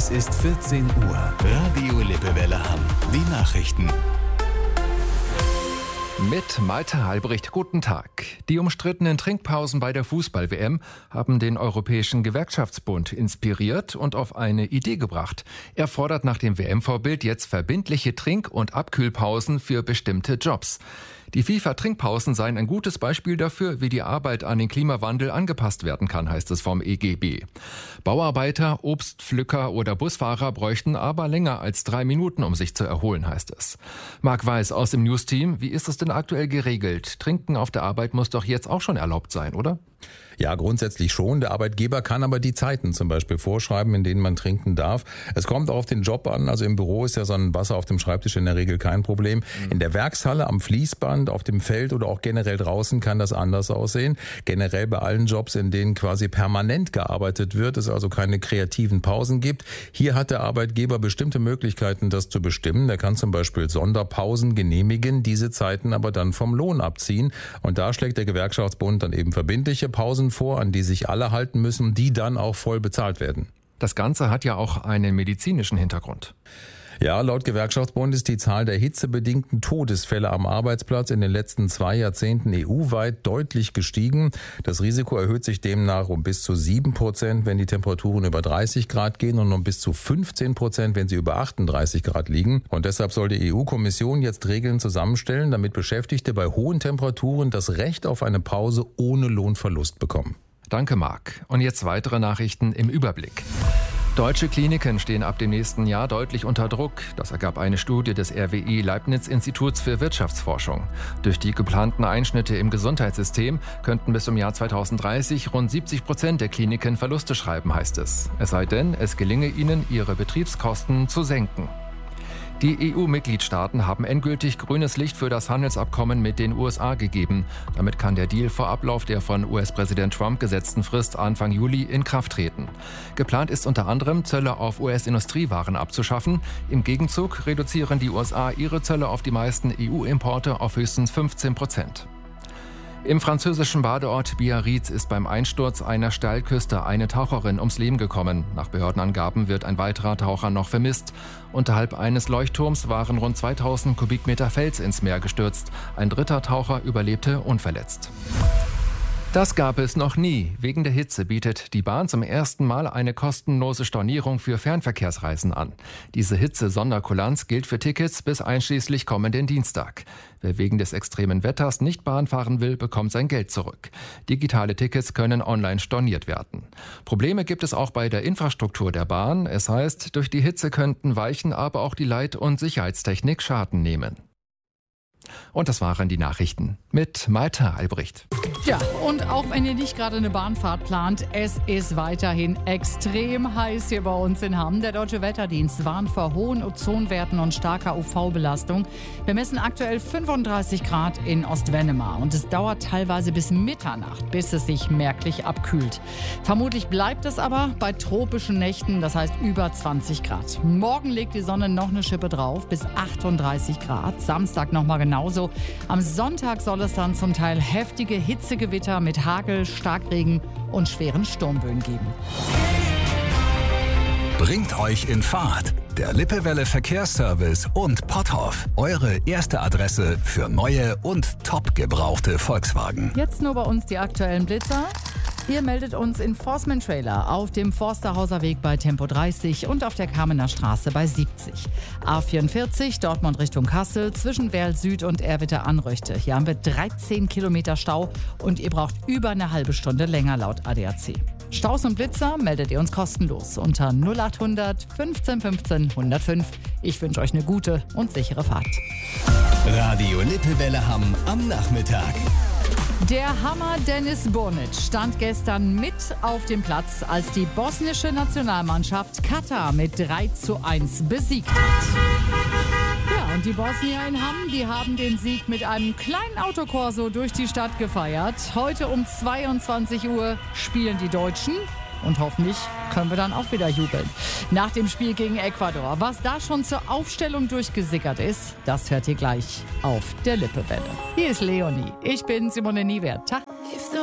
Es ist 14 Uhr. Radio Lippewelle Hamm. Die Nachrichten. Mit Malte Albrecht, guten Tag. Die umstrittenen Trinkpausen bei der Fußball-WM haben den Europäischen Gewerkschaftsbund inspiriert und auf eine Idee gebracht. Er fordert nach dem WM-Vorbild jetzt verbindliche Trink- und Abkühlpausen für bestimmte Jobs. Die FIFA-Trinkpausen seien ein gutes Beispiel dafür, wie die Arbeit an den Klimawandel angepasst werden kann, heißt es vom EGB. Bauarbeiter, Obstpflücker oder Busfahrer bräuchten aber länger als 3 Minuten, um sich zu erholen, heißt es. Marc Weiß aus dem News-Team, wie ist es denn aktuell geregelt? Trinken auf der Arbeit muss doch jetzt auch schon erlaubt sein, oder? Ja, grundsätzlich schon. Der Arbeitgeber kann aber die Zeiten zum Beispiel vorschreiben, in denen man trinken darf. Es kommt auch auf den Job an. Also im Büro ist ja so ein Wasser auf dem Schreibtisch in der Regel kein Problem. In der Werkshalle, am Fließband, auf dem Feld oder auch generell draußen kann das anders aussehen. Generell bei allen Jobs, in denen quasi permanent gearbeitet wird, es also keine kreativen Pausen gibt. Hier hat der Arbeitgeber bestimmte Möglichkeiten, das zu bestimmen. Der kann zum Beispiel Sonderpausen genehmigen, diese Zeiten aber dann vom Lohn abziehen. Und da schlägt der Gewerkschaftsbund dann eben verbindliche Pausen vor, an die sich alle halten müssen, die dann auch voll bezahlt werden. Das Ganze hat ja auch einen medizinischen Hintergrund. Ja, laut Gewerkschaftsbund ist die Zahl der hitzebedingten Todesfälle am Arbeitsplatz in den letzten 2 Jahrzehnten EU-weit deutlich gestiegen. Das Risiko erhöht sich demnach um bis zu 7%, wenn die Temperaturen über 30 Grad gehen und um bis zu 15%, wenn sie über 38 Grad liegen. Und deshalb soll die EU-Kommission jetzt Regeln zusammenstellen, damit Beschäftigte bei hohen Temperaturen das Recht auf eine Pause ohne Lohnverlust bekommen. Danke, Marc. Und jetzt weitere Nachrichten im Überblick. Deutsche Kliniken stehen ab dem nächsten Jahr deutlich unter Druck. Das ergab eine Studie des RWI Leibniz-Instituts für Wirtschaftsforschung. Durch die geplanten Einschnitte im Gesundheitssystem könnten bis zum Jahr 2030 rund 70% der Kliniken Verluste schreiben, heißt es. Es sei denn, es gelinge ihnen, ihre Betriebskosten zu senken. Die EU-Mitgliedstaaten haben endgültig grünes Licht für das Handelsabkommen mit den USA gegeben. Damit kann der Deal vor Ablauf der von US-Präsident Trump gesetzten Frist Anfang Juli in Kraft treten. Geplant ist unter anderem, Zölle auf US-Industriewaren abzuschaffen. Im Gegenzug reduzieren die USA ihre Zölle auf die meisten EU-Importe auf höchstens 15%. Im französischen Badeort Biarritz ist beim Einsturz einer Steilküste eine Taucherin ums Leben gekommen. Nach Behördenangaben wird ein weiterer Taucher noch vermisst. Unterhalb eines Leuchtturms waren rund 2000 Kubikmeter Fels ins Meer gestürzt. Ein dritter Taucher überlebte unverletzt. Das gab es noch nie. Wegen der Hitze bietet die Bahn zum ersten Mal eine kostenlose Stornierung für Fernverkehrsreisen an. Diese Hitze-Sonderkulanz gilt für Tickets bis einschließlich kommenden Dienstag. Wer wegen des extremen Wetters nicht Bahn fahren will, bekommt sein Geld zurück. Digitale Tickets können online storniert werden. Probleme gibt es auch bei der Infrastruktur der Bahn. Es heißt, durch die Hitze könnten Weichen, aber auch die Leit- und Sicherheitstechnik Schaden nehmen. Und das waren die Nachrichten mit Malte Albrecht. Ja, und auch wenn ihr nicht gerade eine Bahnfahrt plant, es ist weiterhin extrem heiß hier bei uns in Hamm. Der Deutsche Wetterdienst warnt vor hohen Ozonwerten und starker UV-Belastung. Wir messen aktuell 35 Grad in Ostwendemar und es dauert teilweise bis Mitternacht, bis es sich merklich abkühlt. Vermutlich bleibt es aber bei tropischen Nächten, das heißt über 20 Grad. Morgen legt die Sonne noch eine Schippe drauf, bis 38 Grad. Samstag nochmal genauso. Am Sonntag soll es dann zum Teil heftige Hitzegewitter mit Hagel, Starkregen und schweren Sturmböen geben. Bringt euch in Fahrt. Der Lippewelle Verkehrsservice und Potthoff. Eure erste Adresse für neue und top gebrauchte Volkswagen. Jetzt nur bei uns die aktuellen Blitzer. Ihr meldet uns in Forstmann Trailer auf dem Forsterhauser Weg bei Tempo 30 und auf der Kamener Straße bei 70. A44 Dortmund Richtung Kassel zwischen Werl Süd und Erwitte-Anröchte. Hier haben wir 13 Kilometer Stau und ihr braucht über eine halbe Stunde länger laut ADAC. Staus und Blitzer meldet ihr uns kostenlos unter 0800 15 15 105. Ich wünsche euch eine gute und sichere Fahrt. Radio Lippewelle Hamm am Nachmittag. Der Hammer Dennis Burnic stand gestern mit auf dem Platz, als die bosnische Nationalmannschaft Katar mit 3:1 besiegt hat. Ja, und die Bosnier in Hamm, die haben den Sieg mit einem kleinen Autokorso durch die Stadt gefeiert. Heute um 22 Uhr spielen die Deutschen. Und hoffentlich können wir dann auch wieder jubeln. Nach dem Spiel gegen Ecuador. Was da schon zur Aufstellung durchgesickert ist, das hört ihr gleich auf der Lippewelle. Hier ist Leonie. Ich bin Simone Niewert.